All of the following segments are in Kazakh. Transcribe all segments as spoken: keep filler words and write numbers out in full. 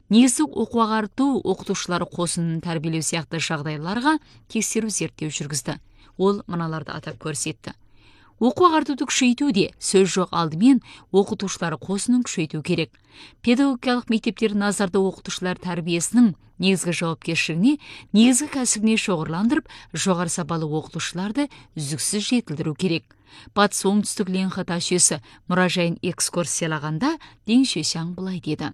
негізгі оқу ағарту, оқытушылар қосынын тәрбиелеу сияқты жағдайларға тексеру зерттеу жүргізді. Ол мыналарды атап көрсетті. Оқу ағартуды күшейтуде сөз жоқ, алдымен оқытушылар қосынын күшейту керек. Педагогикалық мектептер назарды оқытушылар тәрбиесінің негізгі жауапкершілігіне, негізгі кәсібіне шоғырландырып, жоғары сапалы оқытушыларды үздіксіз жетілдіру керек. Батыс оңтүстік Ленха ташесі мұражайын экскурсиялағанда Дин Шуйсяң былай деді.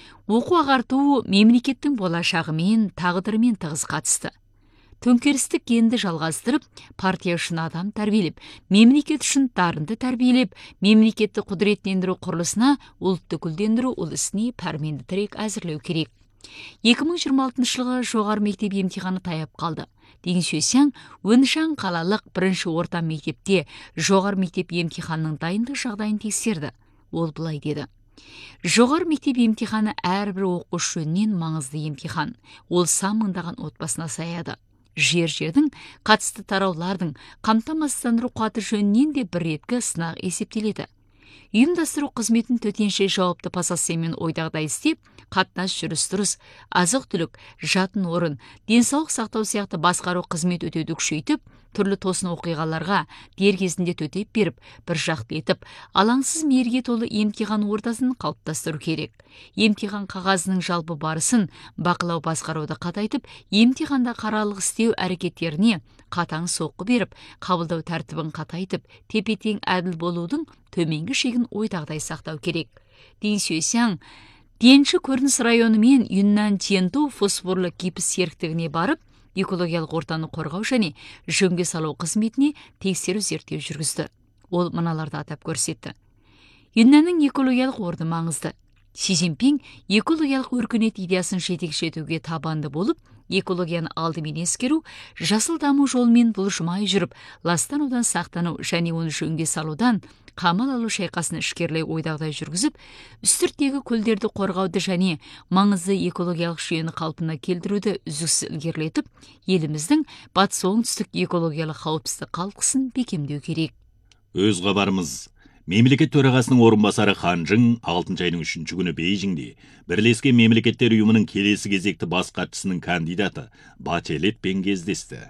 Оқу ағарту мемлекеттің болашағымен, тағдырымен тығыз қатысты. Төңкерістік кенді жалғастырып, партия үшін адам тәрбиелеп, мемлекет үшін дарынды тәрбиелеп, мемлекетті құдіреттендіру құрылысына, ұлтты гүлдендіру ол ісіне пәрменді тірек әзірлеу керек. екі мың жиырма алтыншы жылғы жоғары мектеп емтиханы таяп қалды. Дин Шуйсяң Өншан қалалық бірінші орта мектепте жоғары мектеп емтиханның дайындық жағдайын тексерді. Ол былай деді. Жоғары мектеп емтиханы әрбір оқушы жөнінен маңызды емтихан. Ол сан мыңдаған отбасына саяды. Жер-жердің, қатысты тараулардың, қамтамасыздандыру қуаты жөнінен де бір реткі сынақ есептеледі. Ұйымдастыру қызметін төтенше жауапты позициямен ойдағыдай істеп, қатынас жүріс-тұрыс, азық-түлік, жатын орын, денсаулық сақтау сияқты басқару қызмет өтеуді күшейтіп, түрлі тосын оқиғаларға дер кезінде төтеп беріп, бір жақты етіп, алаңсыз мерге толы емтихан ортасын қалыптастыру керек. Емтихан қағазының жалпы барысын бақылау басқаруды қатайтып, емтиханда қаралық істеу әрекеттеріне қатаң соққы беріп, қабылдау тәртібін қатайтып, тепе-тең әділ болудың төменгі шегін ойдағыдай сақтау керек. Дин Шуйсяң Денші көрініс районы мен Юннан Тиенту фосфорлы гипс серіктігіне барып, экологиялық ортаны қорғау және жөнге салу қызметіне тексеру зерттеу жүргізді. Ол мыналарды атап көрсетті. Юннанның экологиялық орны маңызды. Си Цзиньпин экологиялық өркениет идеясын жетекші етуге табанды болып, экологияны алдымен ескеру, жасыл даму жолымен бұлжымай жүріп, ластанудан сақтану және оны жөнге салудан қамал алу шайқасын ішкерлей ойдағыдай жүргізіп, үстірттегі көлдерді қорғауды және маңызды экологиялық жүйені қалпына келтіруді үздіксіз ілгерілетіп, еліміздің батыс оңтүстік экологиялық қауіпсіздік қалқысын бекемдеу керек. Өз хабарымыз. Мемлекет төрағасының орынбасары Хан Жың алтыншы айының үшінші күні Бейжіңде Бірлескен Мемлекеттер ұйымының келесі кезекті бас хатшысының кандидаты Бачелетпен кездесті.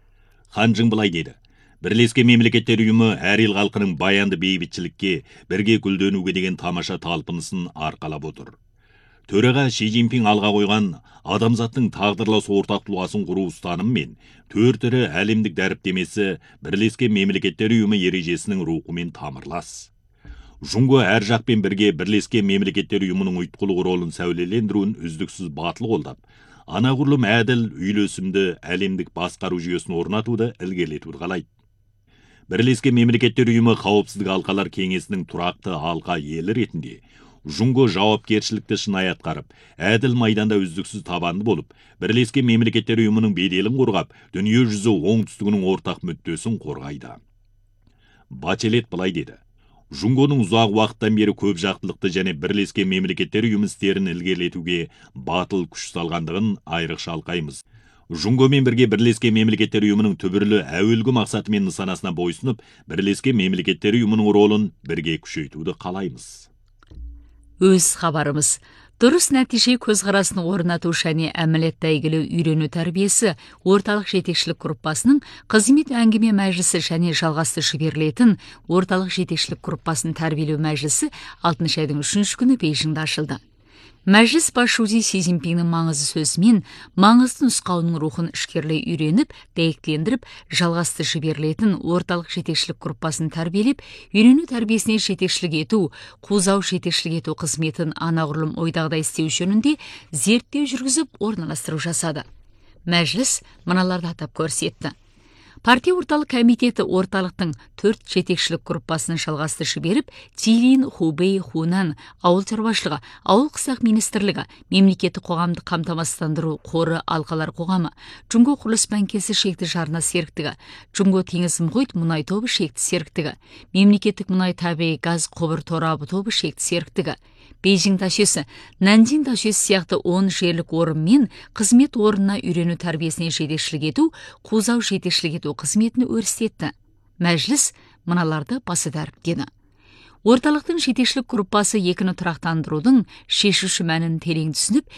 Хан Жың былай деді. Бірлескен Мемлекеттер ұйымы әр ел халқының баянды бейбітшілікке, бірге гүлденуге деген тамаша талпынысын арқалап отыр. Төраға Ши Цзиньпин алға қойған адамзаттың тағдырлас ортақ тұлғасын құру ұстанымымен төрт ірі әлемдік дәріптемесі Бірлескен Мемлекеттер ұйымы ережесінің рухымен тамырлас. Жұңго әр жақпен бірге Бірлескен Мемлекеттер ұйымының ұйытқылы ролын сәулелендіруін үздіксіз батыл қолдап, анағұрлым әділ, үйлесімді әлемдік басқару жүйесін орнатуды ілгерілетуді қалайды. Бірлескен Мемлекеттер ұйымы қауіпсіздік алқалар кеңесінің тұрақты алқа елі ретінде Жұңго жауапкершілікті шынайы атқарып, әділ майданда үздіксіз табанды болып, Бірлескен Мемлекеттер ұйымының беделін қорғап, дүние жүзі оңтүстігінің ортақ мүддесін қорғайды. Бачелет былай деді. Жұңгоның ұзақ уақыттан бері көп жақтылықты және Бірлескен Мемлекеттер ұйымы істерін ілгерілетуге батыл күш салғандығын айрықша алқаймыз. Жұңгомен бірге Бірлескен Мемлекеттер ұйымының түбірлі әуелгі мақсаты мен нысанасына бойсынып, Бірлескен Мемлекеттер ұйымының ролын бірге күшейтуді қалаймыз. Өз хабарымыз. Дұрыс нәтиже көзқарасын орнату және әмілетті әйгілі үйрену тәрбиесі орталық жетекшілік группасының қызмет әңгіме мәжілісі және жалғасты жіберілетін орталық жетекшілік группасын тәрбиелеу мәжілісі алтыншы айдың үшінші күні Бейжіңде ашылды. Мәжіліс басшысы Си Цзиньпиннің маңызды сөзімен маңызды нұсқауының рухын ішкерлей үйреніп, дәйектендіріп, жалғасты жіберілетін орталық жетекшілік группасын тәрбиелеп, үйрену тәрбиесіне жетекшілік ету, қозғау жетекшілік ету қызметін анағұрлым ойдағыдай істеу жөнінде зерттеу жүргізіп, орналастыру жасады. Мәжіліс мыналарды атап көрсетті. Партия орталық комитеті орталықтың төрт жетекшілік группасын жалғасты жіберіп, Цзилин, Хубей, Хунан, ауыл шаруашылығы, ауыл қысақ министрлігі, мемлекеттік қоғамды қамтамасыздандыру қоры алқалар қоғамы, Жұңго құрылыс банкесі шекті жарна серіктігі, Жұңго теңіз мұхит мұнай тобы шекті серіктігі, мемлекеттік мұнай табиғи газ құбыр торабы тобы шекті серіктігі, Бейжің ташесі, Нандин ташесі сияқты он жерлік орын мен қызмет орнына үйрену тәрбиесіне жетекшілік ету, қозғау жетекшілік ету қызметін өрістетті. Мәжіліс мыналарды басы дәріптеді. Орталықтың жетекшілік группасы екіні тұрақтандырудың шешуші мәнін терең түсініп,